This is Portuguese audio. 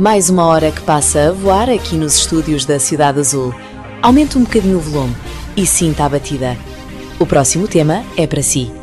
Mais uma hora que passa a voar aqui nos estúdios da Cidade Azul. Aumente um bocadinho o volume e sinta a batida. O próximo tema é para si.